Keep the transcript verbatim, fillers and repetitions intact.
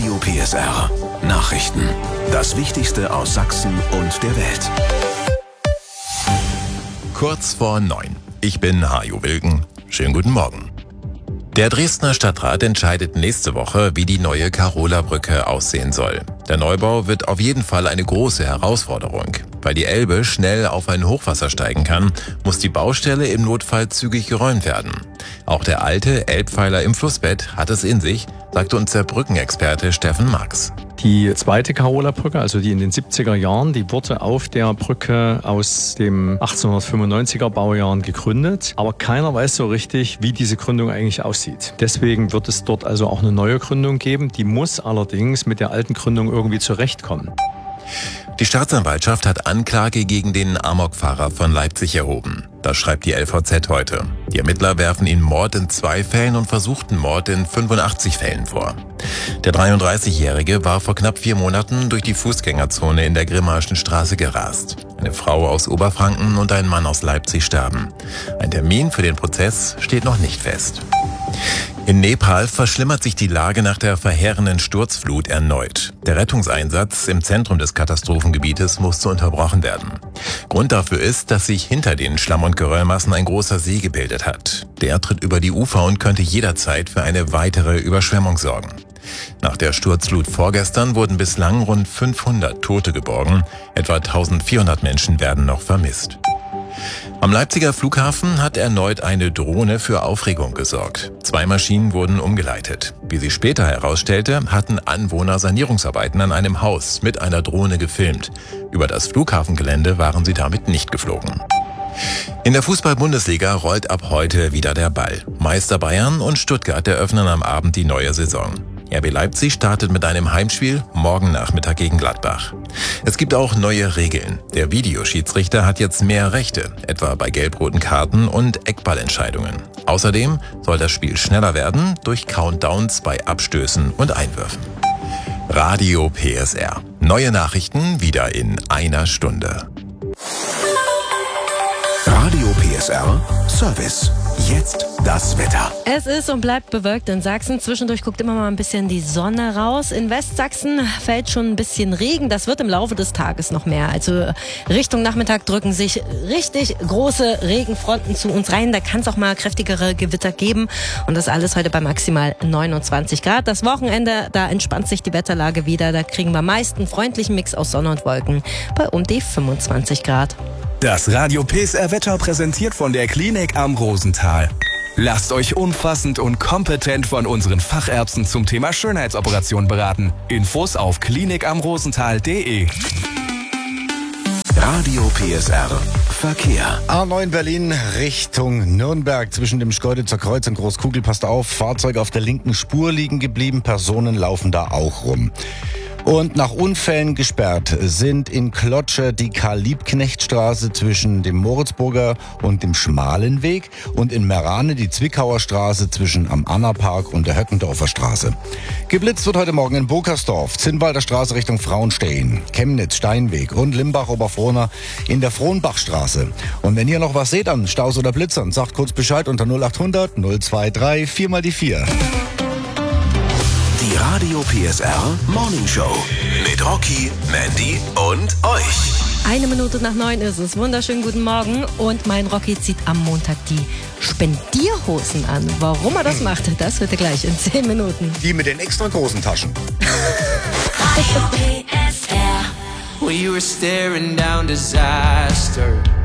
Radio P S R. Nachrichten. Das Wichtigste aus Sachsen und der Welt. Kurz vor neun. Ich bin Hajo Wilken. Schönen guten Morgen. Der Dresdner Stadtrat entscheidet nächste Woche, wie die neue Karola-Brücke aussehen soll. Der Neubau wird auf jeden Fall eine große Herausforderung. Weil die Elbe schnell auf ein Hochwasser steigen kann, muss die Baustelle im Notfall zügig geräumt werden. Auch der alte Elbpfeiler im Flussbett hat es in sich, sagte uns der Brückenexperte Steffen Marx. Die zweite Karola-Brücke, also die in den siebziger Jahren, die wurde auf der Brücke aus dem achtzehnhundertfünfundneunziger Baujahren gegründet. Aber keiner weiß so richtig, wie diese Gründung eigentlich aussieht. Deswegen wird es dort also auch eine neue Gründung geben. Die muss allerdings mit der alten Gründung irgendwie zurechtkommen. Die Staatsanwaltschaft hat Anklage gegen den Amokfahrer von Leipzig erhoben. Das schreibt die L V Z heute. Die Ermittler werfen ihn Mord in zwei Fällen und versuchten Mord in fünfundachtzig Fällen vor. Der dreiunddreißigjährige war vor knapp vier Monaten durch die Fußgängerzone in der Grimmaschen Straße gerast. Eine Frau aus Oberfranken und ein Mann aus Leipzig starben. Ein Termin für den Prozess steht noch nicht fest. In Nepal verschlimmert sich die Lage nach der verheerenden Sturzflut erneut. Der Rettungseinsatz im Zentrum des Katastrophengebietes musste unterbrochen werden. Grund dafür ist, dass sich hinter den Schlamm- und Geröllmassen ein großer See gebildet hat. Der tritt über die Ufer und könnte jederzeit für eine weitere Überschwemmung sorgen. Nach der Sturzflut vorgestern wurden bislang rund fünfhundert Tote geborgen. Etwa eintausendvierhundert Menschen werden noch vermisst. Am Leipziger Flughafen hat erneut eine Drohne für Aufregung gesorgt. Zwei Maschinen wurden umgeleitet. Wie sich später herausstellte, hatten Anwohner Sanierungsarbeiten an einem Haus mit einer Drohne gefilmt. Über das Flughafengelände waren sie damit nicht geflogen. In der Fußball-Bundesliga rollt ab heute wieder der Ball. Meister Bayern und Stuttgart eröffnen am Abend die neue Saison. R B Leipzig startet mit einem Heimspiel morgen Nachmittag gegen Gladbach. Es gibt auch neue Regeln. Der Videoschiedsrichter hat jetzt mehr Rechte, etwa bei gelb-roten Karten und Eckballentscheidungen. Außerdem soll das Spiel schneller werden durch Countdowns bei Abstößen und Einwürfen. Radio P S R. Neue Nachrichten wieder in einer Stunde. Radio P S R Service. Jetzt das Wetter. Es ist und bleibt bewölkt in Sachsen. Zwischendurch guckt immer mal ein bisschen die Sonne raus. In Westsachsen fällt schon ein bisschen Regen. Das wird im Laufe des Tages noch mehr. Also Richtung Nachmittag drücken sich richtig große Regenfronten zu uns rein. Da kann es auch mal kräftigere Gewitter geben. Und das alles heute bei maximal neunundzwanzig Grad. Das Wochenende, da entspannt sich die Wetterlage wieder. Da kriegen wir meist einen freundlichen Mix aus Sonne und Wolken bei um die fünfundzwanzig Grad. Das Radio P S R Wetter präsentiert von der Klinik am Rosenthal. Lasst euch umfassend und kompetent von unseren Fachärzten zum Thema Schönheitsoperation beraten. Infos auf klinik am rosenthal punkt de. Radio P S R Verkehr. A neun Berlin Richtung Nürnberg. Zwischen dem Schkeuditzer Kreuz und Großkugel, passt auf, Fahrzeuge auf der linken Spur liegen geblieben, Personen laufen da auch rum. Und nach Unfällen gesperrt sind in Klotsche die Karl-Liebknecht-Straße zwischen dem Moritzburger und dem Schmalenweg und in Merane die Zwickauer Straße zwischen am Annapark und der Höckendorfer Straße. Geblitzt wird heute Morgen in Bokersdorf, Zinnwalder Straße Richtung Frauenstein, Chemnitz, Steinweg und Limbach-Oberfrohna in der Frohnbachstraße. Und wenn ihr noch was seht an Staus oder Blitzern, sagt kurz Bescheid unter null achthundert null drei vier mal die vier. Die Radio P S R Morning Show mit Rocky, Mandy und euch. Eine Minute nach neun ist es. Wunderschönen guten Morgen. Und mein Rocky zieht am Montag die Spendierhosen an. Warum er das macht, das wird er gleich in zehn Minuten. Die mit den extra großen Taschen. Radio P S R. We were staring down disaster.